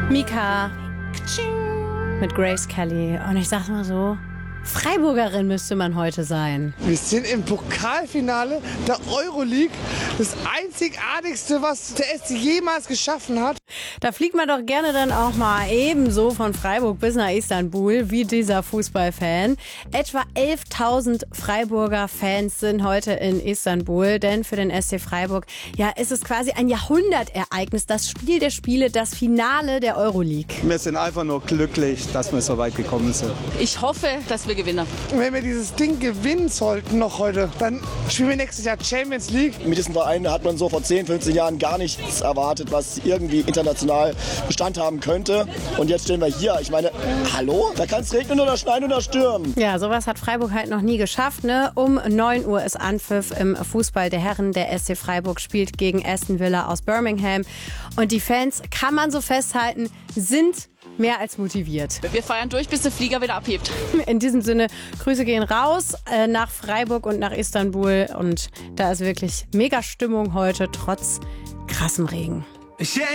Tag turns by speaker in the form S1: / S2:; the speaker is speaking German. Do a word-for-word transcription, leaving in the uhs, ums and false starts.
S1: Mika mit Grace Kelly. Und ich sag mal so, Freiburgerin müsste man heute sein.
S2: Wir sind im Pokalfinale der Euroleague. Das einzigartigste, was der S C jemals geschaffen hat.
S1: Da fliegt man doch gerne dann auch mal ebenso von Freiburg bis nach Istanbul wie dieser Fußballfan. Etwa elftausend Freiburger Fans sind heute in Istanbul, denn für den S C Freiburg ja, ist es quasi ein Jahrhundertereignis, das Spiel der Spiele, das Finale der Euroleague.
S3: Wir sind einfach nur glücklich, dass wir so weit gekommen sind.
S4: Ich hoffe, dass wir gewinnen.
S2: Wenn wir dieses Ding gewinnen sollten noch heute, dann spielen wir nächstes Jahr Champions League.
S5: Mit diesem Verein hat man so vor zehn, fünfzehn Jahren gar nichts erwartet, was irgendwie international Bestand haben könnte. Und jetzt stehen wir hier. Ich meine, hallo? Da kann es regnen oder schneien oder stürmen.
S1: Ja, sowas hat Freiburg halt noch nie geschafft, ne? Um neun Uhr ist Anpfiff im Fußball der Herren. Der S C Freiburg spielt gegen Aston Villa aus Birmingham. Und die Fans, kann man so festhalten, sind mehr als motiviert.
S4: Wir feiern durch, bis der Flieger wieder abhebt.
S1: In diesem Sinne, Grüße gehen raus äh, nach Freiburg und nach Istanbul. Und da ist wirklich mega Stimmung heute, trotz krassem Regen.
S6: Yeah.